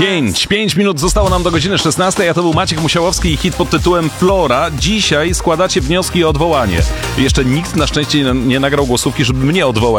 5 minut zostało nam do godziny 16, a to był Maciek Musiałowski i hit pod tytułem Flora. Dzisiaj składacie wnioski o odwołanie. Jeszcze nikt na szczęście nie nagrał głosówki, żeby mnie odwołać